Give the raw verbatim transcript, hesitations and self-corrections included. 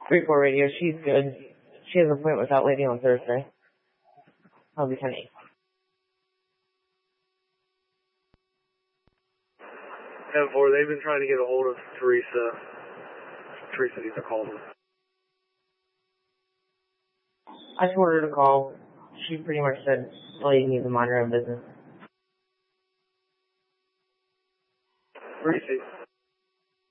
three four radio, she's good. She has an appointment with that lady on Thursday. I'll be ten eight. ten four, they've been trying to get a hold of Teresa. Teresa needs to call them. I told her to call. She pretty much said, well, you need to mind your own business. Teresa.